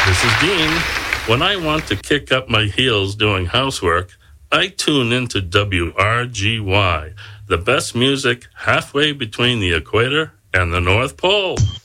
This is Dean. When I want to kick up my heels doing housework, I tune into WRGY, the best music halfway between the equator and the North Pole.